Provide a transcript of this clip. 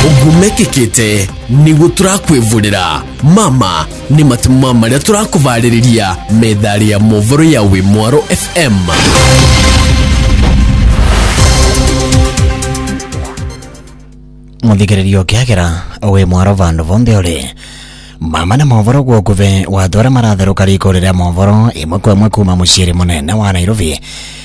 ugumekekete nigu turakwivurira mama ni matuma maria turakuvariria methali ya movoro ya Wimwaro FM. Muthikirerio kiagera Wimwaro vandu vonthe uri mama na movoro gwokuve watwara maratherukari iko riria movoro imwe kwa imwe kuma muciiri munene wa Nairobi